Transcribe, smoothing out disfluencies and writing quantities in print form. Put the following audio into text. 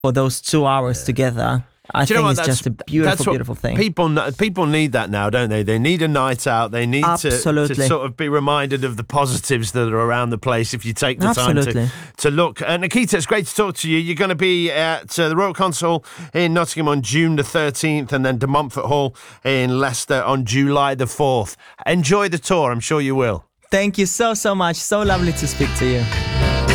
for those 2 hours together. I think it's just a beautiful thing. People need that now, don't they? They need a night out. They need to sort of be reminded of the positives that are around the place if you take the time to look. Nikita, it's great to talk to you. You're going to be at the Royal Concert Hall in Nottingham on June the 13th and then De Montfort Hall in Leicester on July the 4th. Enjoy the tour. I'm sure you will. Thank you so much. So lovely to speak to you.